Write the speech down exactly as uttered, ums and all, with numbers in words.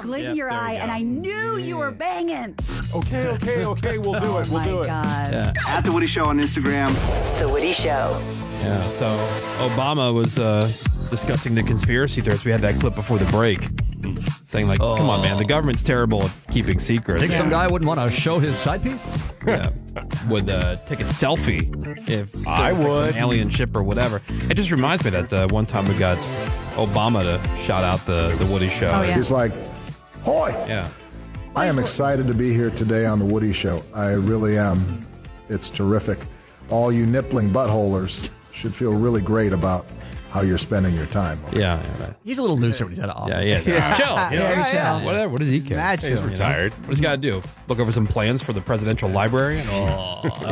glint Yep, in your there we eye, go. and I knew you were banging. Okay, okay, okay. We'll do it. We'll my do it. God. Yeah. At The Woody Show on Instagram. The Woody Show. Yeah, so Obama was uh, discussing the conspiracy theories. We had that clip before the break, saying like, "Come on, man, the government's terrible at keeping secrets." Think some guy wouldn't want to show his side piece? Yeah. Would uh, take a selfie if I it was, like, would. some alien ship or whatever. It just reminds me that uh, one time we got Obama to shout out the the Woody Show. Oh, yeah. He's like, "Hoy, Yeah. I am excited to be here today on the Woody Show. I really am. It's terrific. All you nippling buttholers should feel really great about how you're spending your time." Yeah, yeah, right. He's a little looser when he's out of office. yeah, yeah. Chill. You know, Very chill. Whatever. What does he care? Imagine. You know? Retired. What does he got to do? Look over some plans for the presidential library?